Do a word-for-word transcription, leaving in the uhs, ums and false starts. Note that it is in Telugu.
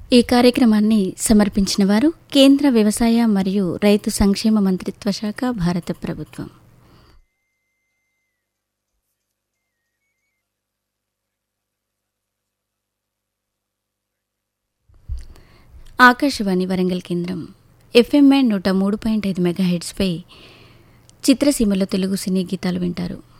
ఈ కార్యక్రమాన్ని సమర్పించిన వారు కేంద్ర వ్యవసాయ మరియు రైతు సంక్షేమ మంత్రిత్వ శాఖ, భారత ప్రభుత్వం. ఆకాశవాణి వరంగల్ కేంద్రం ఎఫ్ఎంఐ నూట మూడు పాయింట్ ఐదు మెగాహెడ్స్పై చిత్రసీమలో తెలుగు సినీ గీతాలు వింటారు.